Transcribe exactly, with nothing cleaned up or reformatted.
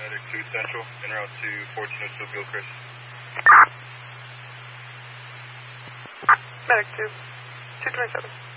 Medic two Central, en route to fourteen oh two Gilchrist. Medic two, two twenty-seven.